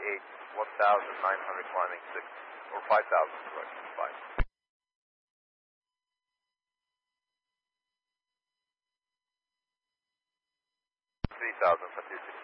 1,900 climbing 6, or 5,000 correction, 5. 3,000 for 260.